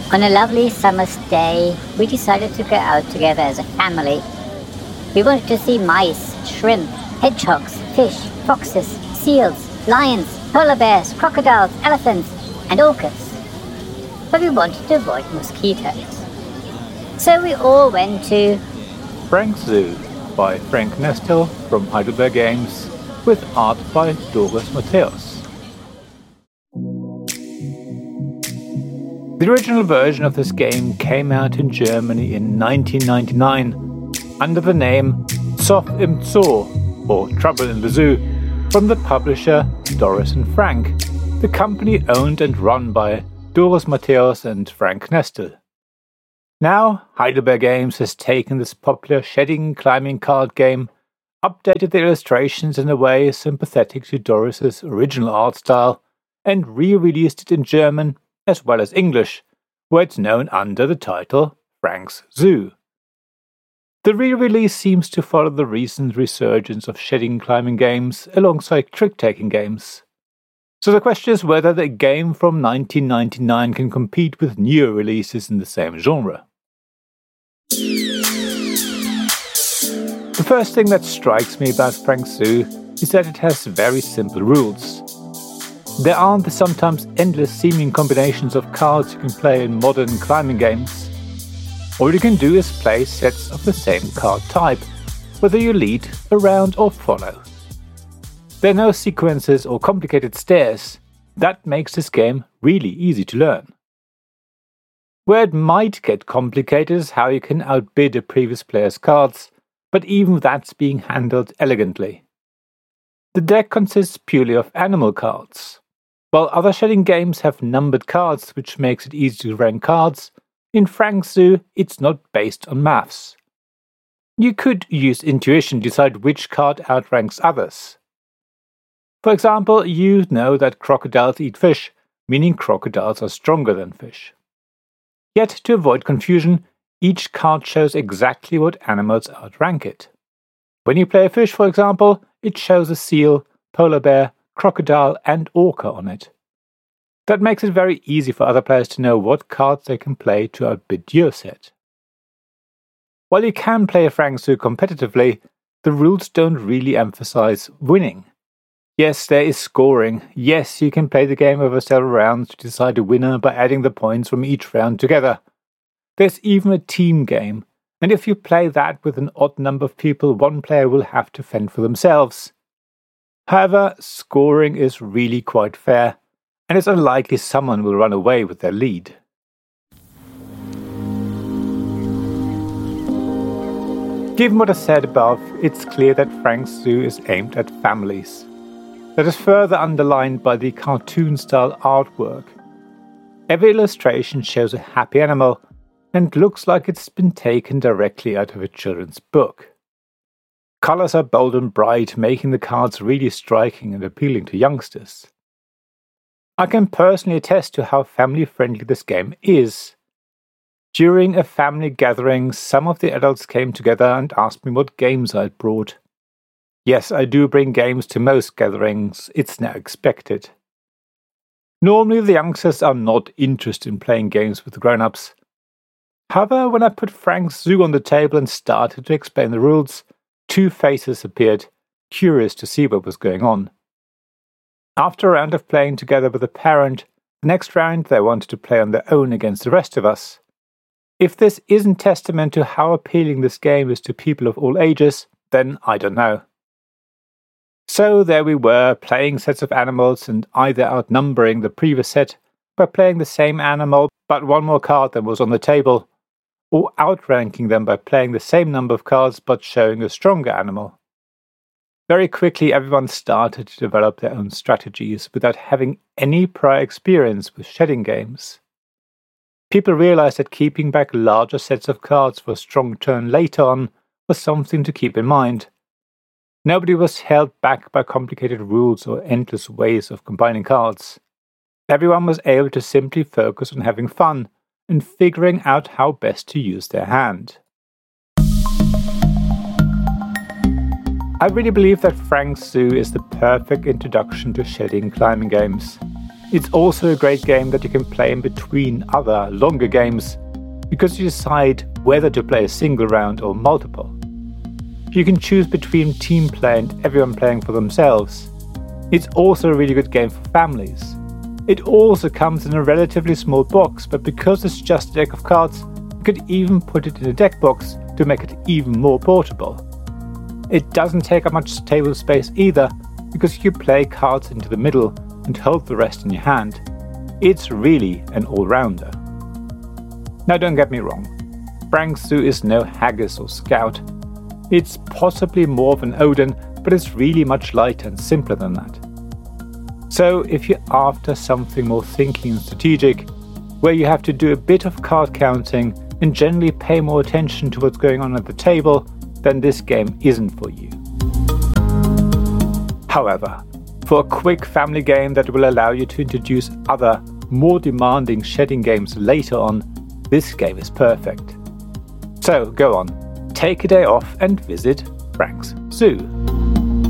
On a lovely summer's day, we decided to go out together as a family. We wanted to see mice, shrimp, hedgehogs, fish, foxes, seals, lions, polar bears, crocodiles, elephants, and orcas. But we wanted to avoid mosquitoes. So we all went to Frank's Zoo by Frank Nestle from Heidelberg Games, with art by Doris Matthäus. The original version of this game came out in Germany in 1999 under the name Zoff im Zoo, or Trouble in the Zoo, from the publisher Doris and Frank, the company owned and run by Doris Matthäus and Frank Nestle. Now, Heidelberg Games has taken this popular shedding climbing card game, updated the illustrations in a way sympathetic to Doris's original art style, and re-released it in German as well as English, where it's known under the title Frank's Zoo. The re-release seems to follow the recent resurgence of shedding climbing games alongside trick-taking games. So the question is whether the game from 1999 can compete with newer releases in the same genre. The first thing that strikes me about Frank's Zoo is that it has very simple rules. There aren't the sometimes endless seeming combinations of cards you can play in modern climbing games. All you can do is play sets of the same card type, whether you lead, around or follow. There are no sequences or complicated stairs. That makes this game really easy to learn. Where it might get complicated is how you can outbid a previous player's cards, but even that's being handled elegantly. The deck consists purely of animal cards. While other shedding games have numbered cards, which makes it easy to rank cards, in Frank's Zoo it's not based on maths. You could use intuition to decide which card outranks others. For example, you know that crocodiles eat fish, meaning crocodiles are stronger than fish. Yet, to avoid confusion, each card shows exactly what animals outrank it. When you play a fish, for example, it shows a seal, polar bear, crocodile and orca on it. That makes it very easy for other players to know what cards they can play to outbid your set. While you can play a Frank's Zoo competitively, the rules don't really emphasize winning. Yes, there is scoring. Yes, you can play the game over several rounds to decide a winner by adding the points from each round together. There's even a team game, and if you play that with an odd number of people, one player will have to fend for themselves. However, scoring is really quite fair, and it's unlikely someone will run away with their lead. Given what I said above, it's clear that Frank's Zoo is aimed at families. That is further underlined by the cartoon-style artwork. Every illustration shows a happy animal, and looks like it's been taken directly out of a children's book. Colors are bold and bright, making the cards really striking and appealing to youngsters. I can personally attest to how family-friendly this game is. During a family gathering, some of the adults came together and asked me what games I'd brought. Yes, I do bring games to most gatherings, it's now expected. Normally the youngsters are not interested in playing games with the grown-ups. However, when I put Frank's Zoo on the table and started to explain the rules, two faces appeared, curious to see what was going on. After a round of playing together with a parent, the next round they wanted to play on their own against the rest of us. If this isn't testament to how appealing this game is to people of all ages, then I don't know. So there we were, playing sets of animals and either outnumbering the previous set by playing the same animal but one more card than was on the table, or outranking them by playing the same number of cards but showing a stronger animal. Very quickly everyone started to develop their own strategies without having any prior experience with shedding games. People realized that keeping back larger sets of cards for a strong turn later on was something to keep in mind. Nobody was held back by complicated rules or endless ways of combining cards. Everyone was able to simply focus on having fun and figuring out how best to use their hand. I really believe that Frank's Zoo is the perfect introduction to shedding climbing games. It's also a great game that you can play in between other longer games, because you decide whether to play a single round or multiple. You can choose between team play and everyone playing for themselves. It's also a really good game for families. It also comes in a relatively small box, but because it's just a deck of cards, you could even put it in a deck box to make it even more portable. It doesn't take up much table space either, because you play cards into the middle and hold the rest in your hand. It's really an all-rounder. Now don't get me wrong, Frank's Zoo is no Haggis or Scout. It's possibly more of an Odin, but it's really much lighter and simpler than that. So if you're after something more thinking and strategic, where you have to do a bit of card counting and generally pay more attention to what's going on at the table, then this game isn't for you. However, for a quick family game that will allow you to introduce other, more demanding shedding games later on, this game is perfect. So go on, take a day off and visit Frank's Zoo.